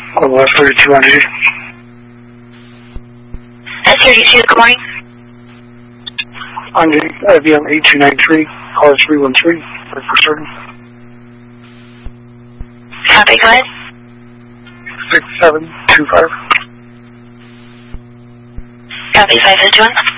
3200. That's 32, good morning. On duty, IBM 8293, caller 313, for certain. Copy, go ahead. 6725. Copy, 551.